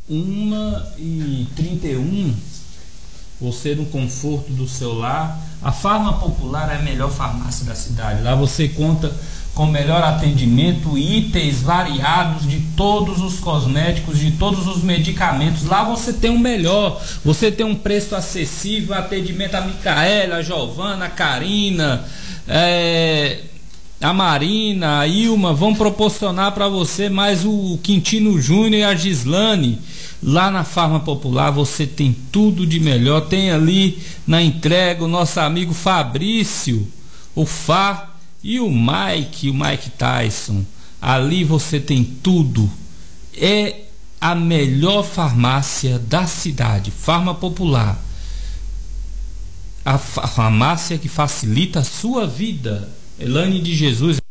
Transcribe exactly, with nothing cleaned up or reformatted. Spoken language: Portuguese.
uma e trinta e um, você no conforto do seu lar. A Farma Popular é a melhor farmácia da cidade. Lá você conta com melhor atendimento, itens variados de todos os cosméticos, de todos os medicamentos. Lá você tem o melhor, você tem um preço acessível, atendimento a Micaela, a Giovana, a Karina, é, a Marina, a Ilma vão proporcionar para você, mais o Quintino Júnior e a Gislane. Lá na Farma Popular você tem tudo de melhor. Tem ali na entrega o nosso amigo Fabrício, o Fá, e o Mike, o Mike Tyson. Ali você tem tudo. É a melhor farmácia da cidade, Farma Popular. A farmácia que facilita a sua vida. Elane de Jesus.